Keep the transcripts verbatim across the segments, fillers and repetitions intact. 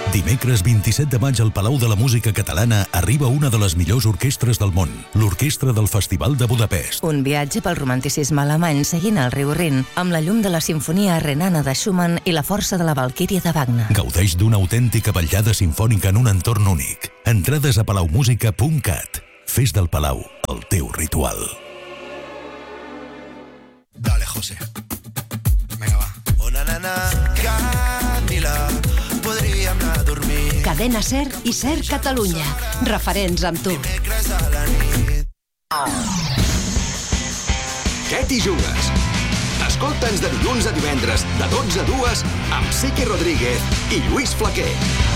Dimecres vint-i-set de maig al Palau de la Música Catalana arriba una de les millors orquestres del món, l'Orquestra del Festival de Budapest. Un viatge pel romanticisme alemany seguint el riu Rin, amb la llum de la Simfonia Renana de Schumann i la força de la Valquíria de Wagner. Gaudeix d'una autèntica vetllada sinfònica en un entorn únic. Entrades a palaumusica punt cat. Fes del Palau el teu ritual. Dale, José. Venga, va. Una nana, Camila, podríem anar a dormir. Cadena Ser i Ser Catalunya. Referents amb tu. Dimecres a la nit. Què t'hi jugues? Escolta'ns de dilluns a divendres, de dotze a dues, amb Sique Rodríguez i Lluís Flaquer.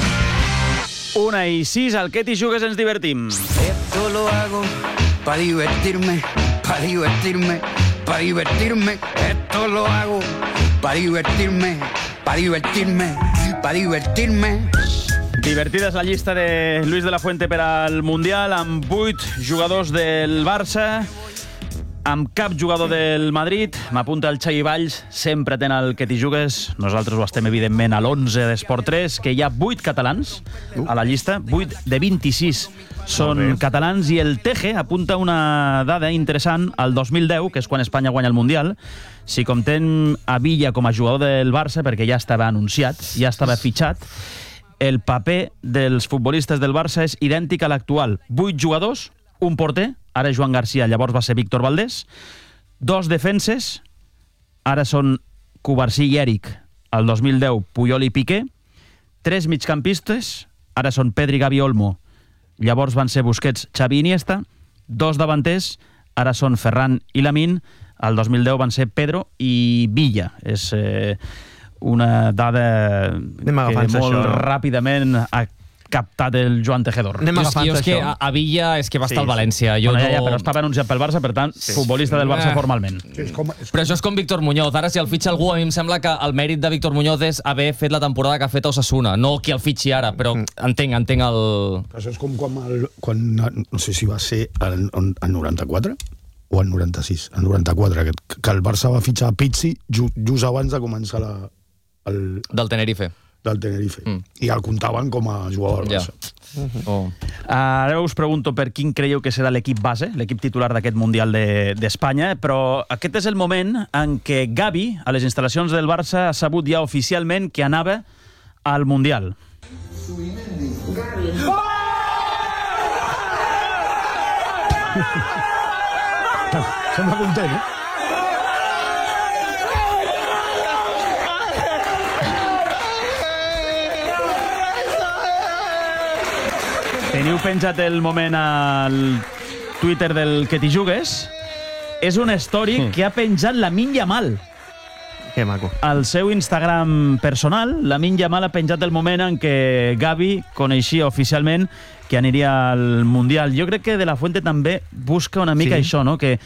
Una i sis, al Què t'hi jugues ens divertim. Esto lo hago pa' divertirme, pa' divertirme, pa' divertirme. Esto lo hago pa' divertirme, pa' divertirme, pa' divertirme. Divertida és la llista de Luis de la Fuente per al Mundial, amb vuit jugadors del Barça, amb cap jugador del Madrid. M'apunta el Xavi Valls, sempre ten el Què t'hi jugues. Nosaltres ho estem, evidentment, a l'onze d'Esport tres, que hi ha vuit catalans a la llista, vuit de vint-i-sis són catalans, i el Teje apunta una dada interessant. Al dos mil deu, que és quan Espanya guanya el Mundial, si comptem a Villa com a jugador del Barça, perquè ja estava anunciat, ja estava fitxat, el paper dels futbolistes del Barça és idèntic a l'actual. Vuit jugadors, un porter, ara Joan Garcia, llavors va ser Víctor Valdés, dos defenses, ara són Cubarsí i Eric, al dos mil deu Puyol i Piqué, tres migcampistes, ara són Pedri, Gavi, Olmo, llavors van ser Busquets, Xavi i Iniesta, dos davanters, ara són Ferran i Lamine, al dos mil deu van ser Pedro i Villa. És eh, una dada que molt això, ràpidament ha captat el Joan Tejedor. Anem agafant jo és que a, a Villa és que va estar sí, al València. Jo bueno, no... ja, ja, però estava anunciat pel Barça, per tant, sí, futbolista del Barça eh. formalment. Sí, és com, és com... Però això és com Víctor Muñoz. Ara, si el fitxa algú, a mi em sembla que el mèrit de Víctor Muñoz és haver fet la temporada que ha fet a Osasuna, no qui el fitxi ara, però entenc, entenc el... Això és com quan, el, quan no sé si va ser el, el noranta-quatre o el noranta-sis, el noranta-quatre, que, que el Barça va fitxar Pizzi just, just abans de començar la... El... Del Tenerife. del Tenerife. Mm. I el comptaven com a jugador del Barça. Ja. Uh-huh. Oh. Ara us pregunto per quin creieu que serà l'equip base, l'equip titular d'aquest Mundial d'Espanya, de, però aquest és el moment en què Gavi, a les instal·lacions del Barça, ha sabut ja oficialment que anava al Mundial. Oh! Sembla content, eh? Teniu penjat el moment al Twitter del Què t'hi jugues. És una story mm. que ha penjat Lamine Yamal. Que maco. Al seu Instagram personal, Lamine Yamal ha penjat el moment en què Gavi coneixia oficialment que aniria al Mundial. Jo crec que De La Fuente també busca una mica sí. això, no? Que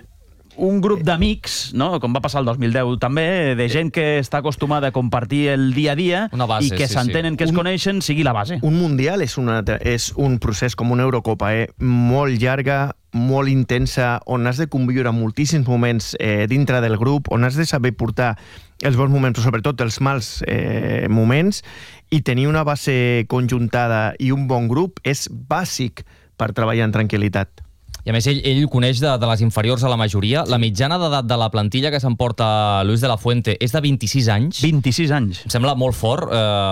un grup d'amics, no? Com va passar el dos mil deu també, de gent que està acostumada a compartir el dia a dia base, i que sí, s'entenen, sí. que es un, coneixen, sigui la base. Un Mundial és, una, és un procés com una Eurocopa, eh? molt llarga, molt intensa, on has de conviure moltíssims moments eh, dintre del grup, on has de saber portar els bons moments, però sobretot els mals eh, moments, i tenir una base conjuntada i un bon grup és bàsic per treballar en tranquil·litat. I a més, ell, ell coneix de, de les inferiors a la majoria. La mitjana d'edat de la plantilla que s'emporta Luis de la Fuente és de vint-i-sis anys. vint-i-sis anys. Em sembla molt fort.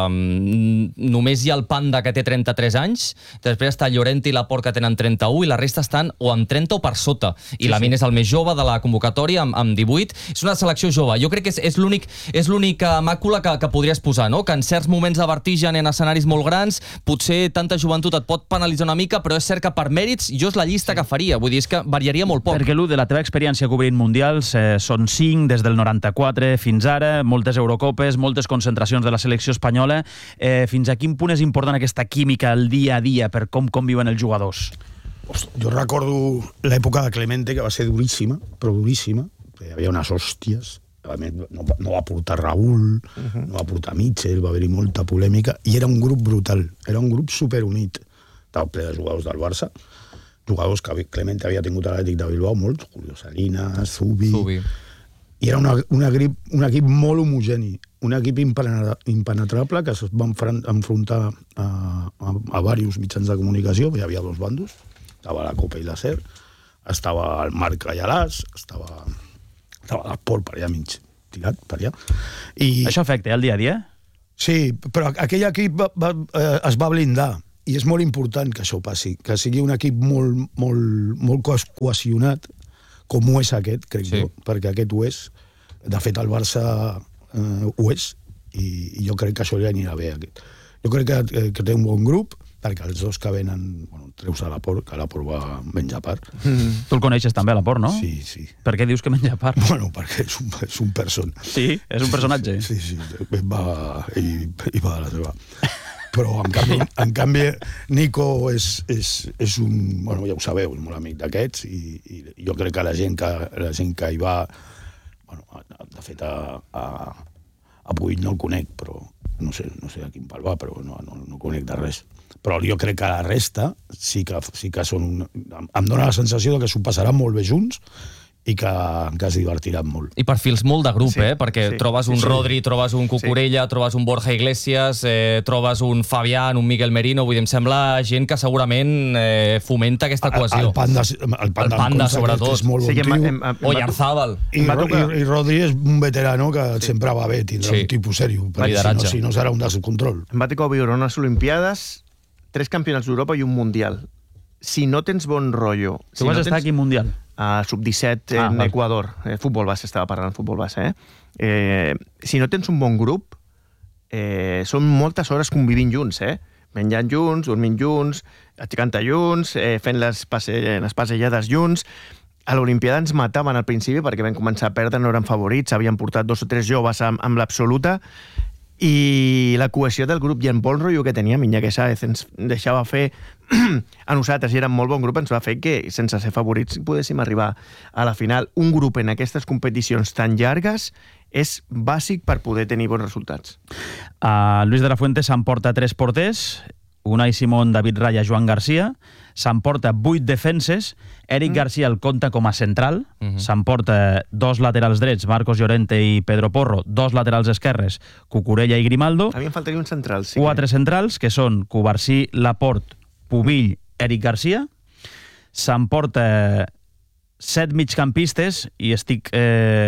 Eh, només hi ha el Panda, que té trenta-tres anys, després està Llorente i Laporte, que tenen trenta-u, i la resta estan o amb trenta o per sota. I sí, Lamine sí. és el més jove de la convocatòria, amb, amb divuit. És una selecció jove. Jo crec que és, és l'únic és l'única màcula que, que podries posar, no? Que en certs moments de vertigen, en escenaris molt grans, potser tanta joventut et pot penalitzar una mica, però és cert que per mèrits jo és la llista sí. que faria. Vull dir, és que variaria molt poc. Perquè, Lu, de la teva experiència cobrint mundials, eh, són cinc des del noranta-quatre fins ara, moltes Eurocopes, moltes concentracions de la selecció espanyola. Eh, fins a quin punt és important aquesta química el dia a dia per com conviuen els jugadors? Hosti, jo recordo l'època de Clemente, que va ser duríssima, però duríssima. Hi havia unes hòsties. No, no va portar Raúl, uh-huh. no va portar Mitchell, va haver-hi molta polèmica, i era un grup brutal, era un grup superunit. Estava ple de jugadors del Barça, jugadors que Clemente havia tingut a l'Atlètic de Bilbao, molts, Julio Salinas, Zubi... Zubi. I era una, una grip, un equip molt homogeni, un equip impenetrable que es va enfrontar a, a, a diversos mitjans de comunicació, hi havia dos bandos, estava la Copa i la SER, estava el Marc Gallalàs, estava, estava l'Esport per allà mig tirat, per allà. I... Això afecta el dia a dia? Sí, però aquell equip va, va, eh, es va blindar, i és molt important que això passi, que sigui un equip molt, molt, molt cohesionat, com ho és aquest, crec sí. jo, perquè aquest ho és. De fet, el Barça eh, ho és, i, i jo crec que això li anirà bé. Aquest. Jo crec que, que té un bon grup, perquè els dos que venen, bueno, treus a l'Aport, que l'Aport va menjar part. Mm. Tu el coneixes també, l'Aport, no? Sí, sí. Per què dius que menja part? Bueno, perquè és un, és un person. Sí, és un personatge. Sí, sí, sí. Va, i, i va de la seva. Però, en canvi, en canvi Nico és, és, és un... Bueno, ja ho sabeu, és molt amic d'aquests, i, i jo crec que la gent que, la gent que hi va... Bueno, de fet, a, a, a Puig no el conec, però no sé, no sé a quin pal va, però no, no, no conec de res. Però jo crec que la resta sí que, sí que són... Un, em dóna la sensació de que s'ho passaran molt bé junts i que, que es divertiran molt. I perfils molt de grup, sí, eh? Perquè sí, trobes un sí, Rodri, trobes un Cucurella, sí. trobes un Borja Iglesias, eh, trobes un Fabián, un Miguel Merino, vull dir, em sembla gent que segurament eh, fomenta aquesta cohesió. El Panda, el Panda, el Panda sobretot. Que és molt bon sí, tio. Em, em, o Yarzábal. I, i, I Rodri és un veterano que sí. sempre va bé, tindrà sí. un tipus sèrio, perquè si no, si no serà un descontrol. Em va tocar viure unes Olimpiades, tres campionats d'Europa i un Mundial. Si no tens bon rotllo... Tu si vas no estar tens... aquí Mundial? A sub disset ah, en val. Equador. Eh, futbol base, estava parlant futbol base. Eh? Eh, si no tens un bon grup, eh, són moltes hores convivint junts, eh? Menjant junts, dormint junts, aixecant junts, eh, fent les, passe les passejades junts. A l'Olimpiada ens mataven al principi perquè vam començar a perdre, no eren favorits, havien portat dos o tres joves amb, amb l'absoluta, i la cohesió del grup i el bon rotllo que teníem, Iñaki Sáez ens deixava fer a nosaltres, i era un molt bon grup, ens va fer que, sense ser favorits, poguéssim arribar a la final. Un grup en aquestes competicions tan llargues és bàsic per poder tenir bons resultats. Uh, Luis de la Fuente s'emporta tres porters, Unai Simón, David Raya, Joan Garcia, s'emporta vuit defenses, Eric mm. Garcia el compta com a central, mm -hmm. s'emporta dos laterals drets, Marcos Llorente i Pedro Porro, dos laterals esquerres, Cucurella i Grimaldo. A mi em faltaria un central, sí. Quatre que... centrals, que són Cubarsí, Laporte, Pubill, Eric Garcia. S'emporta set migcampistes, i estic eh,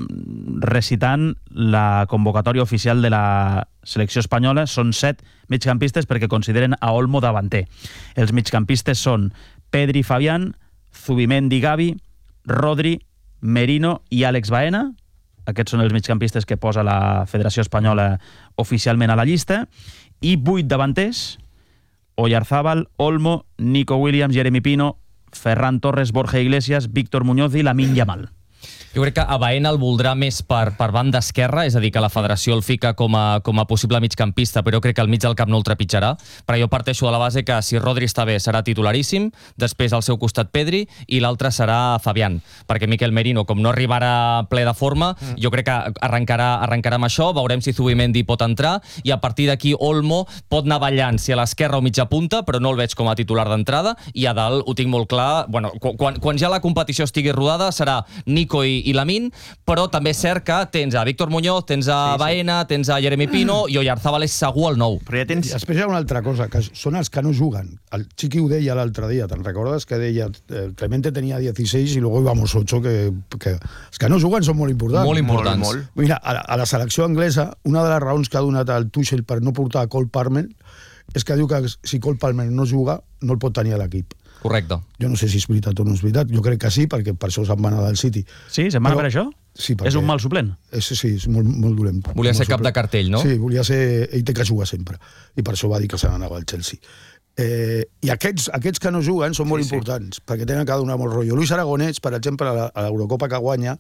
recitant la convocatòria oficial de la selecció espanyola. Són set migcampistes perquè consideren a Olmo davanter. Els migcampistes són Pedri, Fabián, Zubimendi, Gavi, Rodri, Merino i Àlex Baena. Aquests són els migcampistes que posa la Federació Espanyola oficialment a la llista. I vuit davanters: Oyarzábal, Olmo, Nico Williams, Jeremy Pino, Ferran Torres, Borja Iglesias, Víctor Muñoz i Lamine Yamal. Jo crec que a Baena el voldrà més per, per banda esquerra, és a dir, que la federació el fica com a, com a possible migcampista, però jo crec que al mig del camp no el trepitjarà. Però jo parteixo de la base que si Rodri està bé serà titularíssim, després al seu costat Pedri i l'altre serà Fabián, perquè Miquel Merino, com no arribarà ple de forma, mm. jo crec que arrencarà, arrencarà amb això, veurem si Zubimendi pot entrar, i a partir d'aquí Olmo pot anar ballant si a l'esquerra o mitja punta, però no el veig com a titular d'entrada, i a dalt ho tinc molt clar, bueno, quan, quan ja la competició estigui rodada serà Nico i i Lamine, però també és cert que tens a Víctor Muñoz, tens a sí, Baena, sí. tens a Jeremy Pino, i Oyarzábal és segur el nou. Però ja tens... I després hi ha una altra cosa, que són els que no juguen. El Chiqui ho deia l'altre dia, te'n recordes? Que deia, eh, Clemente tenia dieciséis i luego íbamos ocho, que, que els que no juguen són molt importants. Molt importants. Molt, molt. Mira, a la, a la selecció anglesa, una de les raons que ha donat el Tuchel per no portar a Cole Palmer és que diu que si Cole Palmer no juga, no el pot tenir a l'equip. Correcte. Jo no sé si és veritat o no és veritat. Jo crec que sí, perquè per això se'n va anar del City. Sí? Se'n va anar per això? Sí, és un mal suplent? És, sí, és molt, molt dolent. Volia ser cap suplent. de cartell, no? Sí, volia ser... Ell té que jugar sempre. I per això va dir que se n'anava al Chelsea. Eh, I aquests, aquests que no juguen són molt sí, importants, sí. perquè tenen que donar molt rotllo. Luis Aragonès, per exemple, a l'Eurocopa que guanya,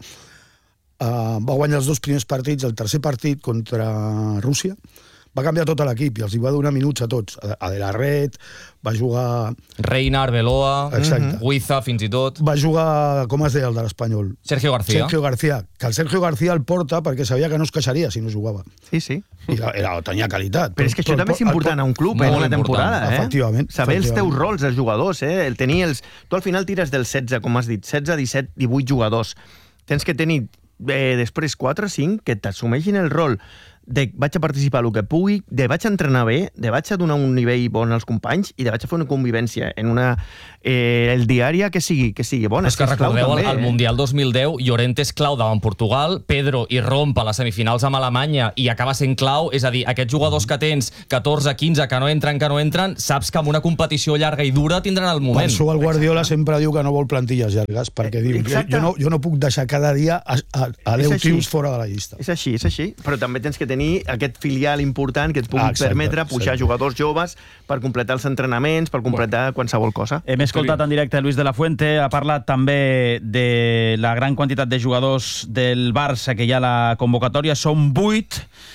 eh, va guanyar els dos primers partits, el tercer partit contra Rússia, va canviar tot l'equip i els hi va donar minuts a tots. A De La Red, va jugar... Reina, Arbeloa, exacte. Huiza, fins i tot. Va jugar, com es deia el de l'Espanyol? Sergio García. Sergio García. Que el Sergio García el porta perquè sabia que no es queixaria si no jugava. Sí, sí. I la, era, tenia qualitat. Però, però és que això però, també és important a un club, eh, en una temporada. Eh? Efectivament. Saber efectivament. els teus rols, els jugadors. Eh? El tenir els... Tu al final tires del setze, com has dit, setze, disset, divuit jugadors. Tens que tenir eh, després quatre o cinc que t'assumeixin el rol de vaig a participar el que pugui, de vaig a entrenar bé, de vaig a donar un nivell bon als companys i de vaig a fer una convivència en una... Eh, el diària que sigui, que sigui bona. És que, que recordeu, al, al Mundial dos mil deu, Llorente és clau davant Portugal, Pedro irromp a les semifinals amb Alemanya i acaba sent clau, és a dir, aquests jugadors que tens catorze, quinze, que no entren, que no entren, saps que en una competició llarga i dura tindran el moment. Per això el Guardiola Exacte. sempre diu que no vol plantilles llargues, perquè diu, jo no, jo no puc deixar cada dia a, a, a deu tios fora de la llista. És així, és així, però també tens que tenir aquest filial important que et pugui ah, exacte, permetre pujar exacte. jugadors joves per completar els entrenaments, per completar bueno. qualsevol cosa. Hem escoltat en directe Luis de la Fuente, ha parlat també de la gran quantitat de jugadors del Barça que hi ha a la convocatòria, són vuit,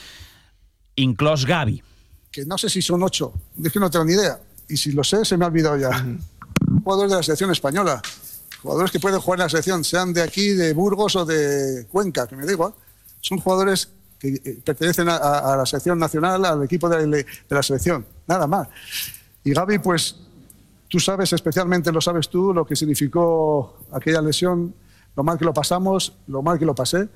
inclòs Gavi. Que no sé si son ocho, es que no tengo ni idea, y si lo sé, se me ha olvidado ya. Uh-huh. Jugadores de la selección española, jugadores que pueden jugar en la selección, sean de aquí, de Burgos o de Cuenca, que me da igual. Son jugadores que pertenecen a, a la selección nacional, al equipo de, de la selección, nada más. Y Gavi, pues, tú sabes, especialmente lo sabes tú, lo que significó aquella lesión, lo mal que lo pasamos, lo mal que lo pasé,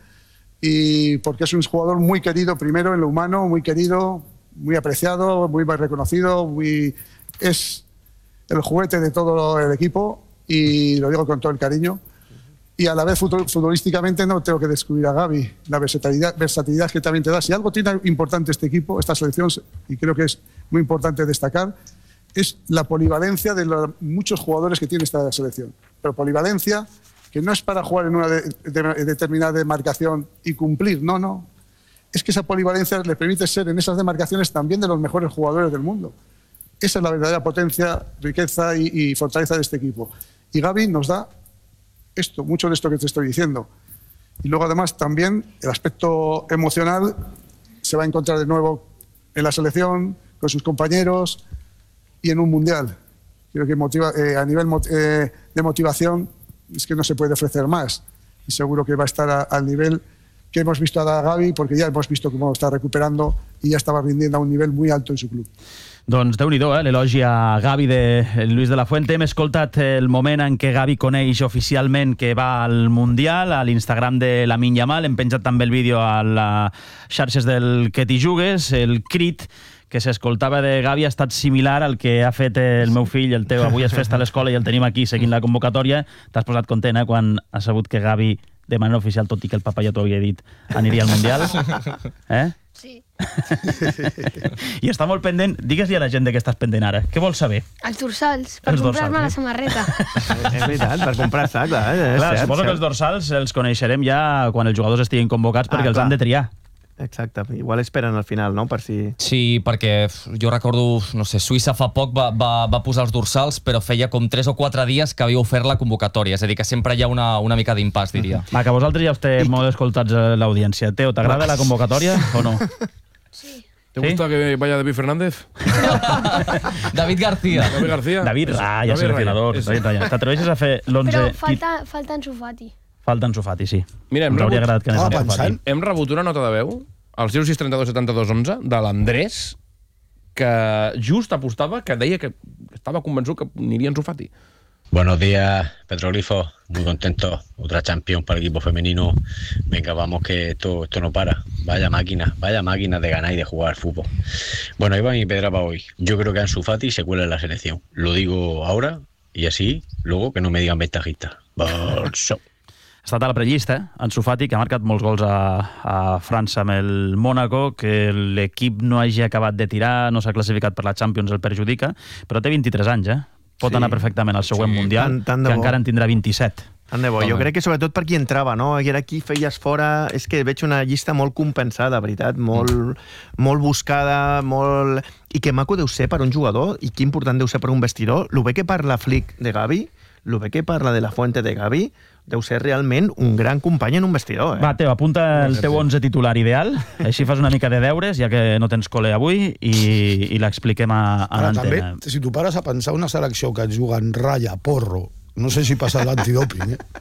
y porque es un jugador muy querido, primero en lo humano, muy querido, muy apreciado, muy reconocido, muy... es el juguete de todo el equipo, y lo digo con todo el cariño. Y a la vez futbolísticamente no tengo que descubrir a Gavi, la versatilidad, versatilidad que también te da. Si algo tiene importante este equipo, esta selección, y creo que es muy importante destacar, es la polivalencia de los muchos jugadores que tiene esta selección. Pero polivalencia que no es para jugar en una de, de, de determinada demarcación y cumplir, no, no. Es que esa polivalencia les permite ser en esas demarcaciones también de los mejores jugadores del mundo. Esa es la verdadera potencia, riqueza y, y fortaleza de este equipo. Y Gavi nos da esto, mucho de esto que te estoy diciendo. Y luego además también el aspecto emocional se va a encontrar de nuevo en la selección, con sus compañeros y en un mundial. Creo que motiva, eh, a nivel eh, de motivación es que no se puede ofrecer más. Y seguro que va a estar a, al nivel que hemos visto a Gavi, porque ya hemos visto cómo está recuperando y ya estaba rindiendo a un nivel muy alto en su club. Doncs Déu-n'hi-do, eh? L'elogi a Gavi de Luis de la Fuente. Hem escoltat el moment en què Gavi coneix oficialment que va al Mundial, a l'Instagram de Lamine Yamal. Hem penjat també el vídeo a les xarxes del Que t'hi jugues. El crit que s'escoltava de Gavi ha estat similar al que ha fet el meu fill, el teu. Avui és festa a l'escola i el tenim aquí seguint la convocatòria. T'has posat content, eh?, quan has sabut que Gavi, de manera oficial, tot i que el papa ja t'ho havia dit, aniria al Mundial. Eh? Sí. I està molt pendent. Digues-li a la gent de què estàs pendent ara. Què vols saber? Els dorsals, per comprar-me la samarreta. És veritat, per comprar-se, clar. Clar, suposo que els dorsals els coneixerem ja quan els jugadors estiguin convocats perquè els han de triar. Exacte, igual esperen al final, no? Per si... Sí, perquè jo recordo, no sé, Suïssa fa poc va, va, va posar els dorsals, però feia com tres o quatre dies que havia ofert la convocatòria, és a dir, que sempre hi ha una, una mica d'impàs, diria. Va, que vosaltres ja us té molt escoltats a l'audiència. Teo, t'agrada la convocatòria o no? Sí. ¿Te gusta ¿Sí? que vaya David Fernández? David García. David García. David Raya, seleccionador. David Raya. T'atreveixes a fer l'onze... Però falta, falta Ansu Fati. Falta Ansu Fati, sí. Mira, hem, rebut... rebut... Ah, hem, hem rebut una nota de veu al zero sis trenta-dos setanta-dos onze de l'Andrés, que just apostava, que deia que estava convençut que aniria Ansu Fati. Buenos días, Petroglifo. Muy contento. Otra Champions para el equipo femenino. Venga, vamos, que esto, esto no para. Vaya máquina, vaya máquina de ganar y de jugar fútbol. Bueno, ahí va mi pedra para hoy. Yo creo que Ansu Fati se cuela en la selección. Lo digo ahora y así, luego que no me digan ventajista. Bolso. Ha estat a la prellista, eh? Ansu Fati, que ha marcat molts gols a, a França amb el Mónaco, que l'equip no hagi acabat de tirar, no s'ha classificat per la Champions, el perjudica, però té vint-i-tres anys, eh? Pot sí. anar perfectament al següent sí, Mundial, tant, tant que encara en tindrà vint-i-set. Tant de bo. Jo crec que sobretot per qui entrava, no? I ara aquí feies fora... És que veig una llista molt compensada, veritat, molt, mm. molt buscada, molt... I que maco deu ser per un jugador, i que important deu ser per un vestidor. Lo bé que parla Flick de Gavi, lo bé que parla de la Fuente de Gavi, deu ser realment un gran company en un vestidor. Eh? Va, Teo, apunta el teu onze titular ideal, així fas una mica de deures, ja que no tens col·le avui, i, i l'expliquem a, a l'antena. També, si tu pares a pensar una selecció que juga en ratlla, porro, no sé si passa l'antidoping, eh?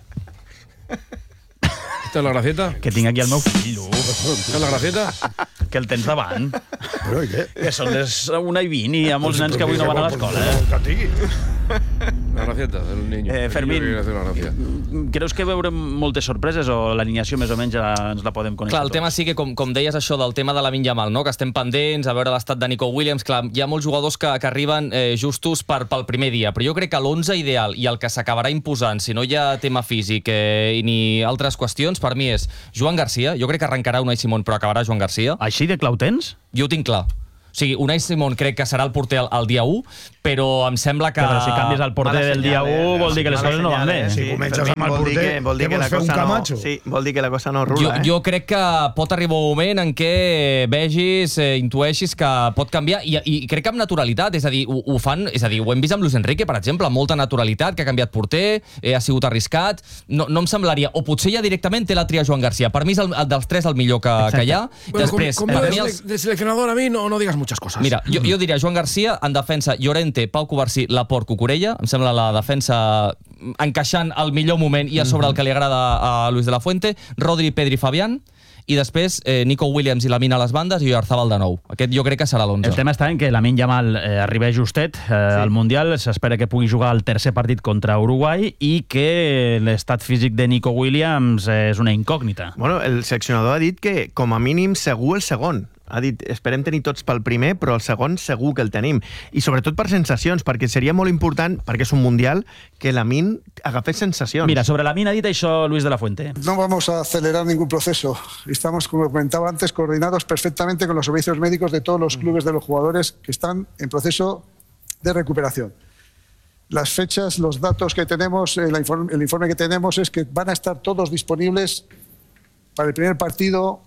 Esta es la gracieta? Que tinc aquí el meu fill. Esta es la gracieta? Que el tens davant. Però què? Que són les una i vint i hi ha molts nens que avui no van a l'escola. Eh? Que tingui. La gracieta del niño. Eh, Fermín, Aquí li hace la gracia. creus que veurem moltes sorpreses o l'alineació més o menys ja ens la podem conèixer? Clar, el tema sí que, com, com deies això del tema de Lamine Yamal, no? Que estem pendents a veure l'estat de Nico Williams. Clar, hi ha molts jugadors que, que arriben eh, justos per, pel primer dia, però jo crec que l'onze ideal i el que s'acabarà imposant, si no hi ha tema físic eh, ni altres qüestions, per mi és Joan Garcia. Jo crec que arrencarà Unai Simón, però acabarà Joan Garcia. Així de clau tens? Jo ho tinc clar. O sigui, Unai Simón crec que serà el porter el, el dia u, però em sembla que... Però si canvies el porter del dia u vol dir que les coses no van bé. Si comences amb el porter, vol dir que la cosa no... Sí, vol dir que la cosa no rula, eh? Jo crec que pot arribar un moment en què vegis, eh, intueixis que pot canviar, i, i crec que amb naturalitat, és a dir, ho, ho fan, és a dir, ho hem vist amb Luis Enrique, per exemple, amb molta naturalitat, que ha canviat porter, eh, ha sigut arriscat, no, no em semblaria, o potser ja directament té la tria Joan Garcia. Per mi és el, el dels tres el millor que, que hi ha. Bueno, Després, com, com de, els... de seleccionador a mi no, no digas muchas cosas. Mira, jo, jo diria Joan Garcia, en defensa Llorente, Pau Covarsí, Laporte, Cucurella. Em sembla la defensa encaixant al millor moment i a sobre el que li agrada a Luis de la Fuente. Rodri, Pedri, Fabián. I després eh, Nico Williams i Lamine a les bandes i Oyarzabal de nou. Aquest jo crec que serà l'onze. El tema està en que Lamine Yamal eh, arriba justet eh, sí. al Mundial, s'espera que pugui jugar el tercer partit contra Uruguai i que l'estat físic de Nico Williams eh, és una incògnita. Bueno, el seleccionador ha dit que com a mínim segur el segon. Ha dit, esperem tenir tots pel primer, però el segon segur que el tenim. I sobretot per sensacions, perquè seria molt important, perquè és un Mundial, que Lamine agafés sensacions. Mira, sobre Lamine ha dit això Luis de la Fuente. No vamos a acelerar ningún proceso. Estamos, como comentaba antes, coordinados perfectamente con los servicios médicos de todos los clubes de los jugadores que están en proceso de recuperación. Las fechas, los datos que tenemos, el informe, el informe que tenemos es que van a estar todos disponibles para el primer partido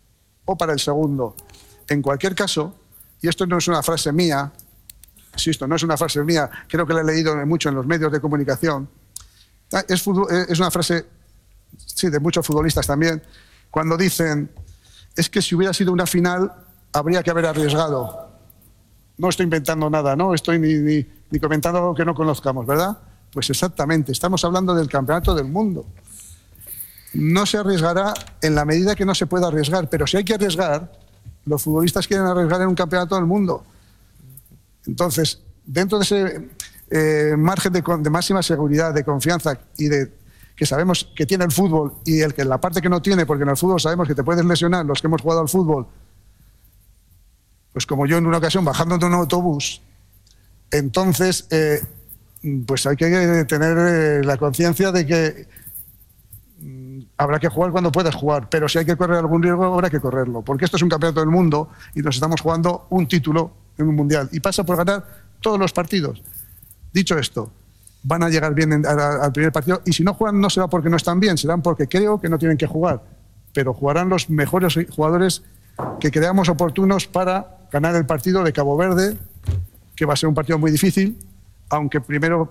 o para el segundo. En cualquier caso, y esto no es una frase mía, insisto, no es una frase mía, creo que la he leído mucho en los medios de comunicación, es, es una frase, sí, de muchos futbolistas también, cuando dicen, es que si hubiera sido una final, habría que haber arriesgado. No estoy inventando nada, no estoy ni, ni, ni comentando algo que no conozcamos, ¿verdad? Pues exactamente, estamos hablando del campeonato del mundo. No se arriesgará en la medida que no se pueda arriesgar, pero si hay que arriesgar, los futbolistas quieren arriesgar en un campeonato del mundo. Entonces, dentro de ese eh, margen de, de máxima seguridad, de confianza y de que sabemos que tiene el fútbol y el que la parte que no tiene, porque en el fútbol sabemos que te puedes lesionar, los que hemos jugado al fútbol, pues como yo en una ocasión bajando de un autobús, entonces eh, pues hay que tener eh, la conciencia de que habrá que jugar cuando puedas jugar, pero si hay que correr algún riesgo, habrá que correrlo, porque esto es un campeonato del mundo y nos estamos jugando un título en un mundial y pasa por ganar todos los partidos. Dicho esto, van a llegar bien en, a, al primer partido y si no juegan no será porque no están bien, serán porque creo que no tienen que jugar, pero jugarán los mejores jugadores que creamos oportunos para ganar el partido de Cabo Verde, que va a ser un partido muy difícil, aunque primero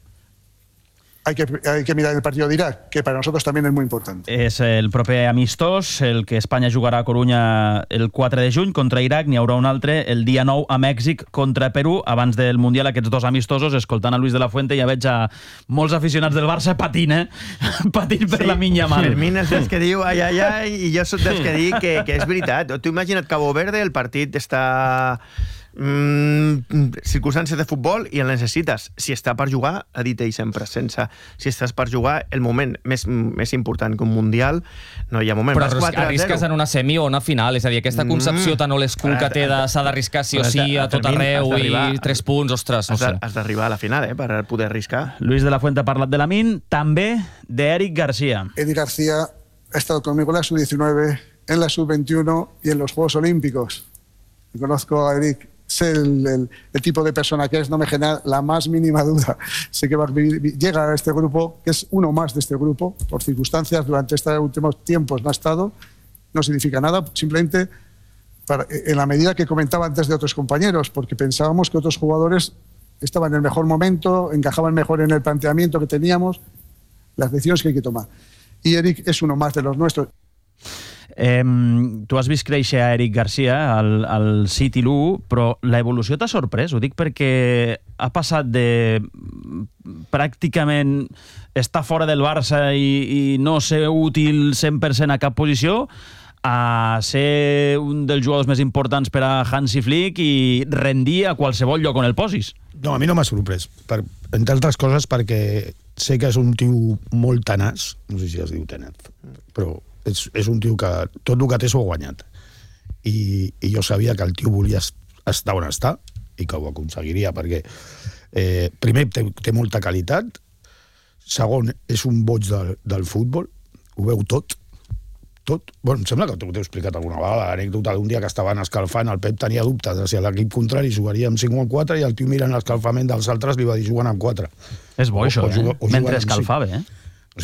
Hay que, hay que mirar el partido de Irak, que para nosotros también es muy importante. És el proper amistós, el que Espanya jugarà a Corunya el quatre de juny contra Irak, n'hi haurà un altre el dia nou a Mèxic contra Perú, abans del Mundial, aquests dos amistosos, escoltant a Luis de la Fuente, ja veig a molts aficionats del Barça patint, eh? patint per sí. Lamine Yamal. Fermín és dels que diu ai, ai, ai, i jo soc dels que dic que, que és veritat. Tu imagina't Cabo Verde, el partit està... Mm, circumstàncies de futbol i el necessites. Si està per jugar, ha dit ell sempre, sense, si estàs per jugar, el moment més, més important que un Mundial, no hi ha moment. Però arrisques en una semi o una final, és a dir, aquesta concepció tan old school que té de s'ha d'arriscar sí o sí a tot arreu i tres punts, ostres, no sé. Has d'arribar a la final, eh, per poder arriscar. Luis de la Fuente ha parlat de Lamine, també d'Eric García. Eric García ha estado conmigo en la sub diecinueve, en la sub veintiuno y en los Juegos Olímpicos. Me conozco a Eric. Sé el, el, el tipo de persona que es, no me genera la más mínima duda. Sé que va a vivir, llega a este grupo, que es uno más de este grupo, por circunstancias, durante estos últimos tiempos no ha estado, no significa nada, simplemente para, en la medida que comentaba antes de otros compañeros, porque pensábamos que otros jugadores estaban en el mejor momento, encajaban mejor en el planteamiento que teníamos, las decisiones que hay que tomar. Y Eric es uno más de los nuestros. Eh, tu has vist créixer a Eric Garcia al, al City l'u, però l'evolució t'ha sorprès? Ho dic perquè ha passat de pràcticament estar fora del Barça i, i no ser útil cent per cent a cap posició a ser un dels jugadors més importants per a Hansi Flick i rendir a qualsevol lloc on el posis. No, a mi no m'ha sorprès, per, entre altres coses perquè sé que és un tio molt tenaç, no sé si es diu tenaç, però és, és un tio que tot el que té s'ho ha guanyat. I, I jo sabia que el tio volia estar on està i que ho aconseguiria, perquè eh, primer té, té molta qualitat, segon, és un boig del, del futbol, ho veu tot, tot. Bueno, em sembla que t'ho he explicat alguna vegada, l'anècdota d'un dia que estaven escalfant, el Pep tenia dubtes de si l'equip contrari jugaria amb cinc o amb quatre i el tio mirant l'escalfament dels altres li va dir jugant amb quatre. És bo, això, eh? Mentre escalfava, eh?